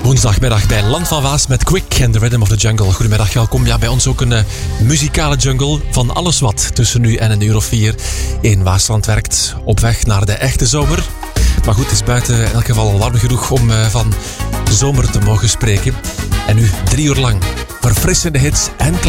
Woensdagmiddag bij Land van Waas met Quick en The Rhythm of the Jungle. Goedemiddag, welkom. Ja, bij ons ook een muzikale jungle van alles wat tussen nu en 1:04 in Waasland werkt. Op weg naar de echte zomer. Maar goed, het is buiten in elk geval al warm genoeg om van zomer te mogen spreken. En nu 3 uur lang verfrissende hits en